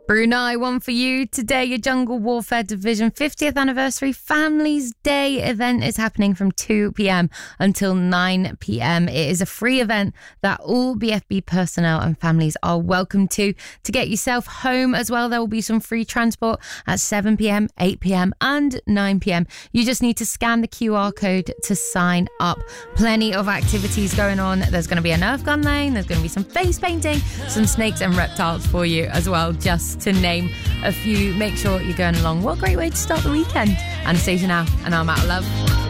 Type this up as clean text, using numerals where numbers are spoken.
Brunei, one for you. Today, your Jungle Warfare Division 50th Anniversary Families Day event is happening from 2 p.m. until 9 p.m. It is a free event that all BFB personnel and families are welcome to. To get yourself home as well, there will be some free transport at 7 p.m, 8 p.m, and 9 p.m. You just need to scan the QR code to sign up. Plenty of activities going on. There's going to be a Nerf gun lane. There's going to be some face painting, some snakes and reptiles for you as well, just to name a few. Make sure you're going along. What a great way to start the weekend. Anastasia now, and I'm out of love.